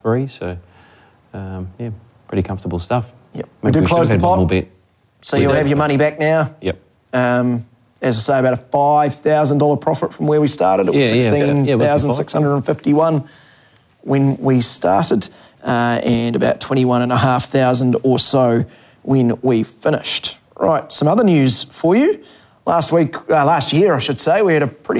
So, yeah, pretty comfortable stuff. Yep. Maybe we did close the pot, so you'll have your money back now. Yep. As I say, about a $5,000 profit from where we started. It was 16,651 when we started, and about 21,500 or so when we finished. Right, some other news for you. Last year, I should say, we had a pretty